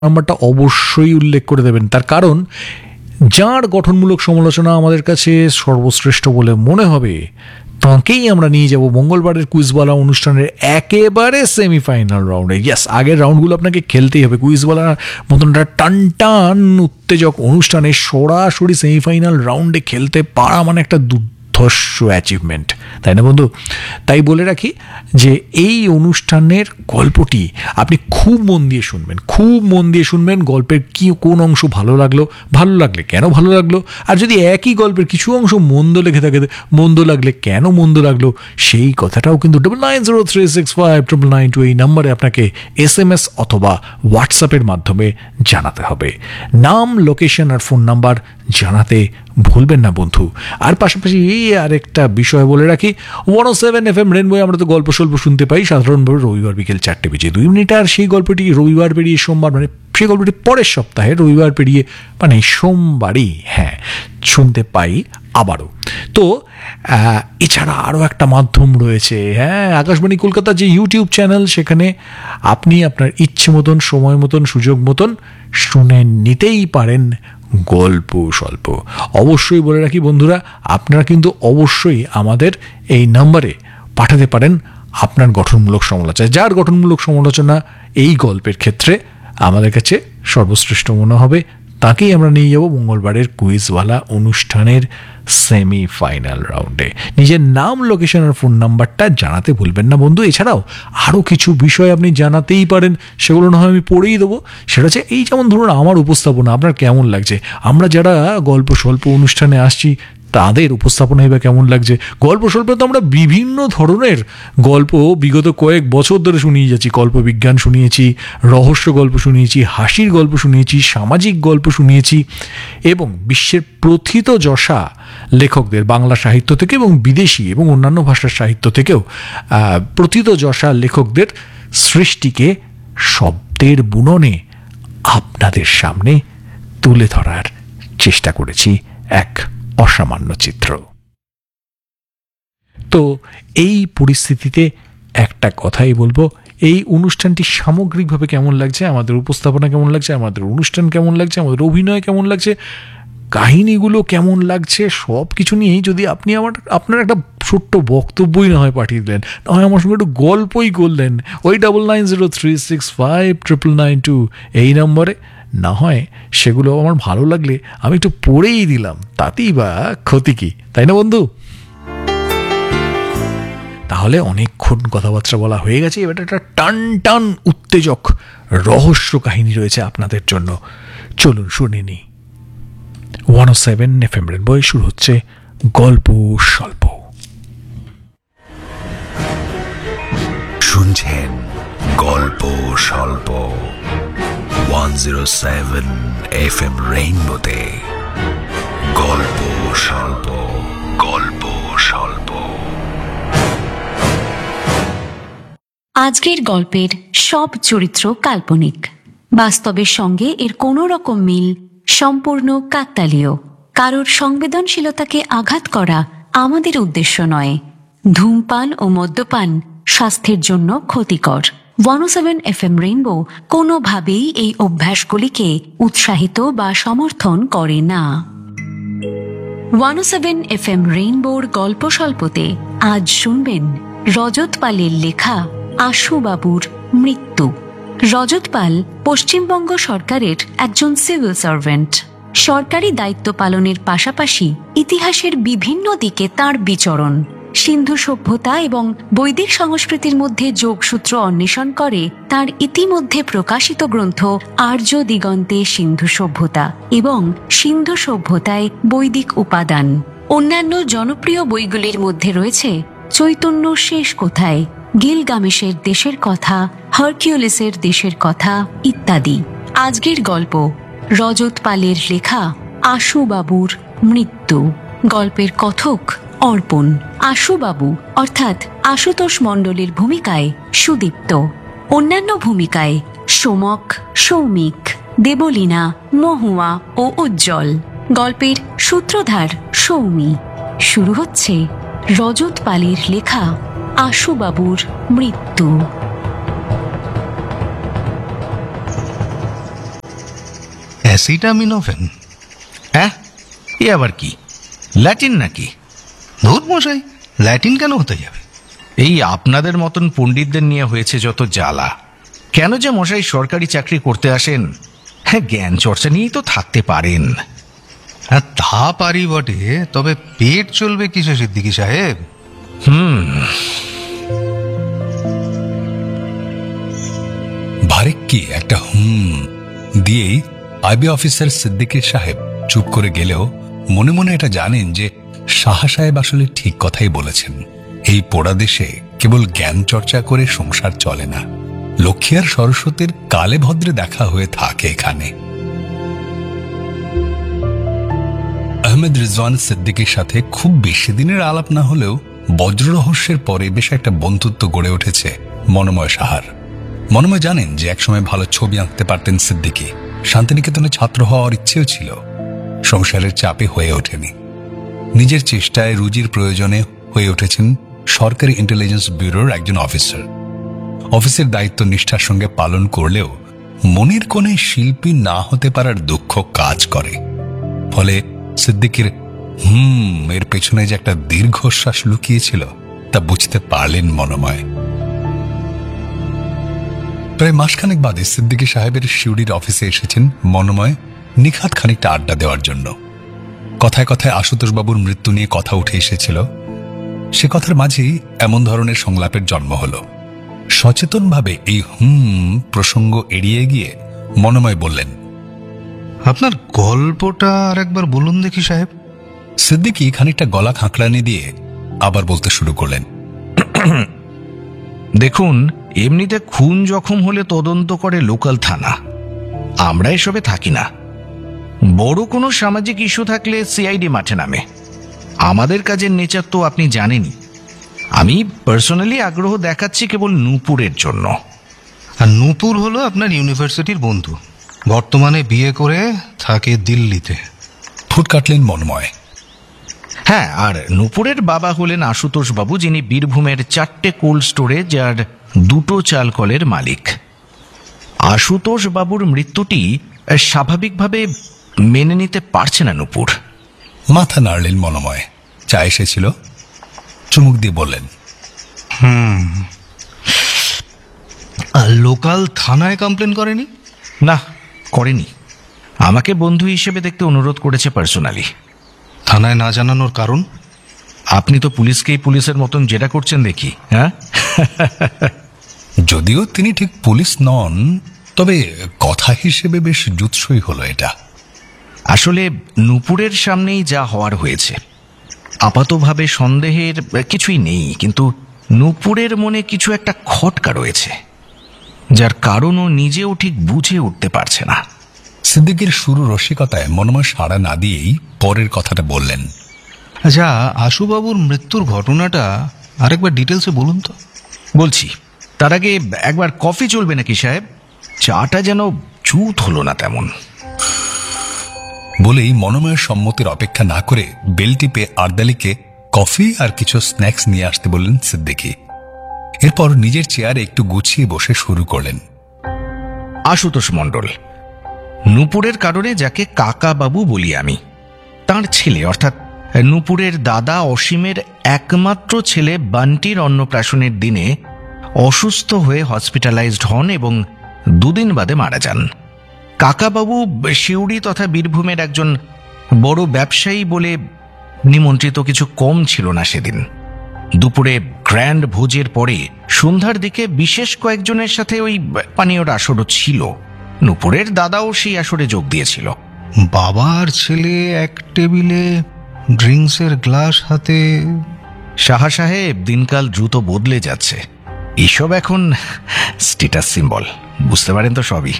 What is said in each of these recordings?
নাম্বারটা অবশ্যই উল্লেখ করে দেবেন। তার কারণ যার গঠনমূলক সমালোচনা আমাদের কাছে সর্বশ্রেষ্ঠ বলে মনে হবে তাঁকেই আমরা নিয়ে যাব মঙ্গলবারের কুইজওয়ালা অনুষ্ঠানের একেবারে সেমিফাইনাল রাউন্ডে। ইয়াস, আগের রাউন্ডগুলো আপনাকে খেলতেই হবে। কুইজওয়ালার মতন একটা টান টান উত্তেজক অনুষ্ঠানে সরাসরি সেমিফাইনাল রাউন্ডে খেলতে পারা মানে একটা অ্যাচিভমেন্ট, তাই না বন্ধু? তাই বলে রাখি যে এই অনুষ্ঠানের গল্পটি আপনি খুব মন দিয়ে শুনবেন, গল্পের কোন অংশ ভালো লাগলে কেন ভালো লাগলো, আর যদি একই গল্পের কিছু অংশ মন্দ লেগে থাকে মন্দ লাগলে কেন মন্দ লাগলো সেই কথাটাও কিন্তু 9903659992 এই নাম্বারে আপনাকে SMS অথবা হোয়াটসঅ্যাপের মাধ্যমে জানাতে হবে। নাম, লোকেশন আর ফোন নাম্বার জানাতে ভুলবেন না বন্ধু। আর পাশাপাশি আরেকটা বিষয় বলে রাখি, 107 FM রেনবো আমরা তো গল্প স্বল্প শুনতে পাই সাধারণভাবে রবিবার বিকেল 4:02। আর সেই গল্পটি রবিবার পেরিয়ে সোমবার, মানে সেই গল্পটি পরের সপ্তাহে রবিবার পেরিয়ে মানে সোমবারই শুনতে পাই আবারও। তো এছাড়া আরও একটা মাধ্যম রয়েছে, আকাশবাণী কলকাতা যে ইউটিউব চ্যানেল, সেখানে আপনি আপনার ইচ্ছে মতন, সময় মতন, সুযোগ মতন শুনে নিতেই পারেন গল্প স্বল্প। অবশ্যই বলে রাখি বন্ধুরা, আপনারা কিন্তু অবশ্যই আমাদের এই নাম্বারে পাঠাতে পারেন আপনার গঠনমূলক সমালোচনা। যার গঠনমূলক সমালোচনা এই গল্পের ক্ষেত্রে আমাদের কাছে সর্বশ্রেষ্ঠ মনে হবে তাকেই আমরা নিয়ে যাব মঙ্গলবারের কুইজওয়ালা অনুষ্ঠানের সেমিফাইনাল রাউন্ডে। নিজের নাম, লোকেশন আর ফোন নাম্বারটা জানাতে ভুলবেন না বন্ধু। এছাড়াও আরও কিছু বিষয় আপনি জানাতেই পারেন, সেগুলো না হয় আমি পড়েই দেবো। সেটা হচ্ছে এই যেমন ধরুন আমার উপস্থাপনা আপনার কেমন লাগছে, আমরা যারা গল্প স্বল্প অনুষ্ঠানে আসছি তাদের উপস্থাপনা এবার কেমন লাগছে। গল্প স্বল্প তো আমরা বিভিন্ন ধরনের গল্প বিগত কয়েক বছর ধরে শুনিয়ে যাচ্ছি। কল্পবিজ্ঞান শুনিয়েছি, রহস্য গল্প শুনিয়েছি, হাসির গল্প শুনিয়েছি, সামাজিক গল্প শুনিয়েছি এবং বিশ্বের প্রথিতযশা লেখকদের, বাংলা সাহিত্য থেকে এবং বিদেশি এবং অন্যান্য ভাষার সাহিত্য থেকেও প্রথিতযশা লেখকদের সৃষ্টিকে শব্দের বুননে আপনাদের সামনে তুলে ধরার চেষ্টা করেছি এক অসামান্য চিত্র। তো এই পরিস্থিতিতে একটা কথাই বলবো, এই অনুষ্ঠানটি সামগ্রিকভাবে কেমন লাগছে, আমাদের উপস্থাপনা কেমন লাগছে, আমাদের অনুষ্ঠান কেমন লাগছে, আমাদের অভিনয় কেমন লাগছে, কাহিনীগুলো কেমন লাগছে, সব কিছু নিয়েই যদি আপনি আপনার একটা ছোট্ট বক্তব্যই না হয় পাঠিয়ে দিলেন, না হয় আমার সঙ্গে একটু গল্পই করলেন ওই 9903659992 এই নম্বরে, না হয় সেগুলো আমার ভালো লাগলে আমি একটু পড়েই দিলাম, তাতেই বা ক্ষতি কি, তাই না বন্ধু? তাহলে অনেকক্ষণ কথাবার্তা বলা হয়ে গেছে, এবার একটা টান টান উত্তেজক রহস্য কাহিনী রয়েছে আপনাদের জন্য। চলুন শুনে নি। 107 FM রেনবো শুরু হচ্ছে গল্প স্বল্প। শুনছেন গল্প স্বল্প 107 FM রেইনবোতে। গল্প স্বল্প, গল্প স্বল্প। আজকের গল্পের সব চরিত্র কাল্পনিক, বাস্তবের সঙ্গে এর কোনো রকম মিল সম্পূর্ণ কাকতালীয়। কারোর সংবেদনশীলতাকে আঘাত করা আমাদের উদ্দেশ্য নয়। ধূমপান ও মদ্যপান স্বাস্থ্যের জন্য ক্ষতিকর। 107 FM রেইনবো কোনোভাবেই এই অভ্যাসগুলিকে উৎসাহিত বা সমর্থন করে না। 107 FM রেইনবোর গল্প স্বল্পতে আজ শুনবেন রজত পালের লেখা আশুবাবুর মৃত্যু। রজত পাল পশ্চিমবঙ্গ সরকারের একজন সিভিল সার্ভেন্ট। সরকারি দায়িত্ব পালনের পাশাপাশি ইতিহাসের বিভিন্ন দিকে তাঁর বিচরণ। সিন্ধু সভ্যতা এবং বৈদিক সংস্কৃতির মধ্যে যোগসূত্র অন্বেষণ করে তাঁর ইতিমধ্যে প্রকাশিত গ্রন্থ আর্য দিগন্তে সিন্ধু সভ্যতা এবং সিন্ধু সভ্যতায় বৈদিক উপাদান। অন্যান্য জনপ্রিয় বইগুলির মধ্যে রয়েছে চৈতন্য শেষ কোথায়, গিলগামেশের দেশের কথা, হারকিউলিসের দেশের কথা ইত্যাদি। আজকের গল্প রজত পালের লেখা আশুবাবুর মৃত্যু। গল্পের কথক অর্পণ। আশুবাবু অর্থাৎ আশুতোষ মণ্ডলের ভূমিকায় সুদীপ্ত, অন্যান্য ভূমিকায় সোমক, সৌমিক, দেবলীনা, মহুয়া ও উজ্জ্বল। গল্পের সূত্রধার সৌমি। শুরু হচ্ছে রজত পালের লেখা আশুবাবুর মৃত্যু। অ্যাসিটামিনোফেন? হ্যাঁ, এ আবার কি? ল্যাটিন নাকি? ধুর মশাই, ল্যাটিন কেন হতে যাবে? এই আপনাদের মতন পণ্ডিতদের নিয়ে হয়েছে যত জ্বালা। কেন যে মশাই সরকারি চাকরি করতে আসেন? হ্যাঁ, জ্ঞান চর্চা নিয়েই তো থাকতে পারেন। হ্যাঁ, তা পারি বটে, তবে পেট চলবে কিসে সিদ্দিকী সাহেব? ভারে কি একটা দিয়েই আইবি অফিসার সিদ্দিকী সাহেব চুপ করে গেলেও মনে মনে এটা জানেন যে সাহা সাহেব আসলে ঠিক কথাই বলেছেন। এই পোড়া দেশে কেবল জ্ঞান চর্চা করে সংসার চলে না, লক্ষ্মী আর সরস্বতীর কালে ভদ্রে দেখা হয়ে থাকে এখানে। আহমেদ রিজওয়ান সিদ্দিকীর সাথে খুব বেশি দিনের আলাপ না হলেও বজ্র রহস্যের পরে বেশ একটা বন্ধুত্ব গড়ে উঠেছে মনোময় সাহার। মনোময় জানেন যে একসময় ভালো ছবি আঁকতে পারতেন সিদ্দিকী। শান্তিনিকেতনে ছাত্র হওয়ার ইচ্ছেও ছিল, সংসারের চাপে হয়ে ওঠেনি। নিজের চেষ্টায় রুজির প্রয়োজনে হয়ে উঠেছেন সরকারি ইন্টেলিজেন্স ব্যুরোর একজন অফিসার। অফিসের দায়িত্ব নিষ্ঠার সঙ্গে পালন করলেও মনের কোণে শিল্পী না হতে পারার দুঃখ কাজ করে। ফলে সিদ্দিকীর এর পেছনে যে একটা দীর্ঘশ্বাস লুকিয়েছিল তা বুঝতে পারলেন মনোময়। প্রায় মাসখানেক বাদে সিদ্দিকী সাহেবের শিউড়ির অফিসে এসেছেন মনোময় নিখাত খানিকটা আড্ডা দেওয়ার জন্য। কথায় কথায় আশুতোষ বাবুর মৃত্যু নিয়ে কথা উঠে এসেছিল। সে কথার মাঝেই এমন ধরনের সংলাপের জন্ম হল। সচেতনভাবে এই প্রসঙ্গ এড়িয়ে গিয়ে মনোময় বললেন, আপনার গল্পটা আর একবার বলুন দেখি সাহেব। সিদ্দিকী খানিকটা গলা খাঁকড়ানি দিয়ে আবার বলতে শুরু করলেন, দেখুন, এমনিতে খুন জখম হলে তদন্ত করে লোকাল থানা, আমরা এসবে থাকি না। বড় কোনো সামাজিক ইস্যু থাকলে সিআইডি মাঠে নামে। আমাদের কাজের নেচার তো আপনি জানেনই। আমি পার্সোনালি আগ্রহ দেখাচ্ছি কেবল নূপুরের জন্য। আর নূপুর হলো আপনার ইউনিভার্সিটির বন্ধু, বর্তমানে বিয়ে করে থাকে দিল্লিতে। ফুট কাটলেন মনোময়। হ্যাঁ, আর নূপুরের বাবা হলেন আশুতোষ বাবু, যিনি বীরভূমের 4টে কোল্ড স্টোরেজ আর 2টো চাল কলের মালিক। আশুতোষ বাবুর মৃত্যুটি স্বাভাবিকভাবে মেনে নিতে পারছে না নূপুর। মাথা নাড়লেন মনোময়। চা এসেছিল, চুমুক দিয়ে বললেন, আর লোকাল থানায় কমপ্লেন করেনি? না, করেনি। আমাকে বন্ধু হিসেবে দেখতে অনুরোধ করেছে পার্সোনালি। থানায় না জানানোর কারণ? আপনি তো পুলিশকেই পুলিশের মতন জেরা করছেন দেখি। হ্যাঁ, যদিও তিনি ঠিক পুলিশ নন, তবে কথা হিসেবে বেশ জুৎসই হলো এটা। আসলে নূপুরের সামনেই যা হওয়ার হয়েছে। আপাতভাবে সন্দেহের কিছুই নেই, কিন্তু নূপুরের মনে কিছু একটা খটকা রয়েছে, যার কারণও নিজেও ঠিক বুঝে উঠতে পারছে না। সিদ্দিকীর শুরু রসিকতায় মনোময় সাড়া না দিয়েই পরের কথাটা বললেন, আচ্ছা, আশুবাবুর মৃত্যুর ঘটনাটা আরেকবার ডিটেলসে বলুন তো। বলছি, তার আগে একবার কফি চলবে নাকি সাহেব? চাটা যেন চুত হলো না তেমন। বলেই মনোময়ের সম্মতির অপেক্ষা না করে বেল টিপে আর্দালিকে কফি আর কিছু স্ন্যাক্স নিয়ে আসতে বললেন সিদ্দিকী। এরপর নিজের চেয়ারে একটু গুছিয়ে বসে শুরু করলেন, আশুতোষ মণ্ডল, নূপুরের কারণে যাকে কাকা বাবু বলি আমি, তার ছেলে অর্থাৎ নূপুরের দাদা অসীমের একমাত্র ছেলে বান্টির অন্নপ্রাশনের দিনে অসুস্থ হয়ে হসপিটালাইজড হন এবং 2 দিন বাদে মারা যান। কাকাবাবু শিউড়ি তথা বীরভূমের একজন বড় ব্যবসায়ী বলে নিমন্ত্রিত কিছু কম ছিল না সেদিন। দুপুরে গ্র্যান্ড ভোজের পরে সন্ধ্যার দিকে বিশেষ কয়েকজনের সাথে ওই পানীয়র আসরও ছিল। নূপুরের দাদাও সেই আসরে যোগ দিয়েছিল। বাবা আর ছেলে এক টেবিলে, ড্রিঙ্কসের গ্লাস হাতে। সাহা সাহেব, দিনকাল দ্রুত বদলে যাচ্ছে। এসব এখন স্ট্যাটাস সিম্বল, বুঝতে পারেন তো সবই।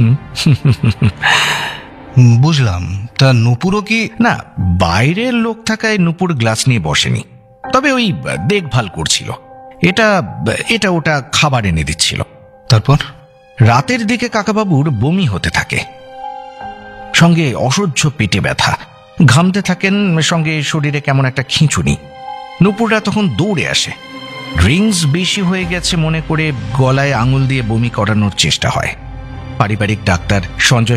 বুঝলাম। তা নূপুরও কি? না, বাইরের লোক থাকায় নূপুর গ্লাস নিয়ে বসেনি, তবে ওই দেখভাল করছিল। এটা ওটা খাবার এনে দিচ্ছিল। তারপর রাতের দিকে কাকাবাবুর বমি হতে থাকে, সঙ্গে অসহ্য পেটে ব্যথা, ঘামতে থাকেন, সঙ্গে শরীরে কেমন একটা খিঁচুনি। নূপুররা তখন দৌড়ে আসে। ড্রিঙ্কস বেশি হয়ে গেছে মনে করে গলায় আঙুল দিয়ে বমি করানোর চেষ্টা হয়। পারিবারিক ডাক্তার সঞ্জয়